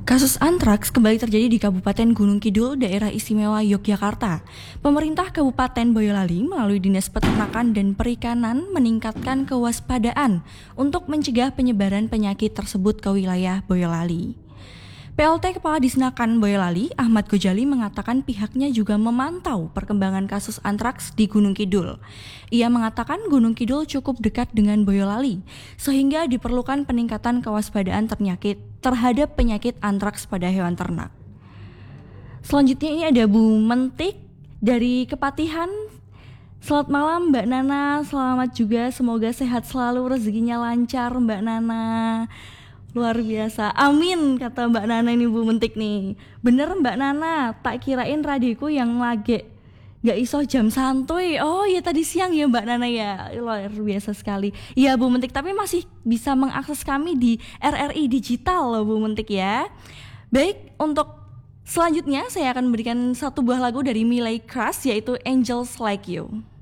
Kasus antraks kembali terjadi di Kabupaten Gunung Kidul, Daerah Istimewa Yogyakarta. Pemerintah Kabupaten Boyolali melalui Dinas Peternakan dan Perikanan meningkatkan kewaspadaan untuk mencegah penyebaran penyakit tersebut ke wilayah Boyolali. PLT Kepala Disnakan Boyolali, Ahmad Gojali mengatakan pihaknya juga memantau perkembangan kasus antraks di Gunung Kidul. Ia mengatakan Gunung Kidul cukup dekat dengan Boyolali, sehingga diperlukan peningkatan kewaspadaan terhadap penyakit antraks pada hewan ternak. Selanjutnya ini ada Bu Mentik dari Kepatihan. Selamat malam Mbak Nana, selamat juga, semoga sehat selalu, rezekinya lancar Mbak Nana. Luar biasa, amin kata Mbak Nana ini Bu Mentik nih. Bener Mbak Nana, tak kirain radioku yang lagi gak iso jam santuy. Oh ya tadi siang ya Mbak Nana ya, luar biasa sekali. Ya Bu Mentik, tapi masih bisa mengakses kami di RRI Digital loh Bu Mentik ya. Baik, untuk selanjutnya saya akan memberikan satu buah lagu dari Miley Cyrus yaitu Angels Like You.